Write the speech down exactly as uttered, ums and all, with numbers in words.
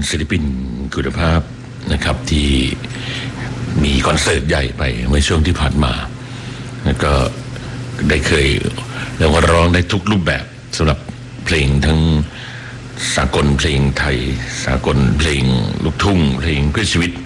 ศิลปินคุณภาพนะครับที่มีคอนเสิร์ตใหญ่ไปเมื่อช่วงที่ผ่านมาแล้วก็ได้เคยแล้วก็ร้องได้ทุกรูปแบบสำหรับเพลงทั้งสากลเพลงไทยสากลเพลงลูกทุ่งเพลงเพื่อชีวิต